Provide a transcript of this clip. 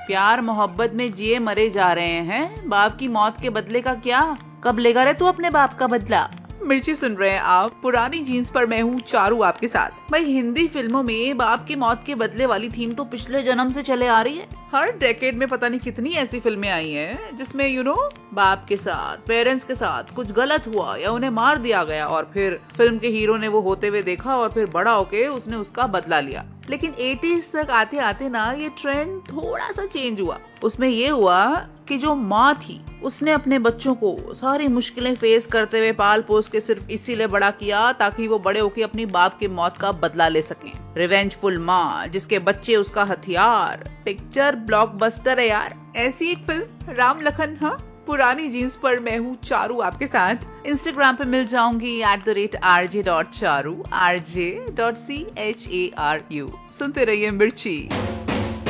प्यार मोहब्बत में जिए मरे जा रहे हैं, बाप की मौत के बदले का क्या? कब लेगा रे तू अपने बाप का बदला? मिर्ची सुन रहे हैं आप पुरानी जीन्स पर, मैं हूँ चारू आपके साथ। भाई हिंदी फिल्मों में बाप की मौत के बदले वाली थीम तो पिछले जन्म से चले आ रही है। हर डेकेड में पता नहीं कितनी ऐसी फिल्में आई हैं जिसमें बाप के साथ, पेरेंट्स के साथ कुछ गलत हुआ या उन्हें मार दिया गया और फिर फिल्म के हीरो ने वो होते हुए देखा और फिर बड़ा होके उसने उसका बदला लिया। लेकिन 80s तक आते आते ना ये ट्रेंड थोड़ा सा चेंज हुआ। उसमें ये हुआ कि जो माँ थी उसने अपने बच्चों को सारी मुश्किलें फेस करते हुए पाल पोस के सिर्फ इसीलिए बड़ा किया ताकि वो बड़े होके अपनी बाप की मौत का बदला ले सकें। रिवेंजफुल माँ जिसके बच्चे उसका हथियार। पिक्चर ब्लॉकबस्टर है यार। ऐसी एक फिल्म राम लखन। हाँ, पुरानी जीन्स पर मैं हूँ चारू आपके साथ। इंस्टाग्राम पे मिल जाऊंगी @rj.charu, rj.charu। सुनते रहिए मिर्ची।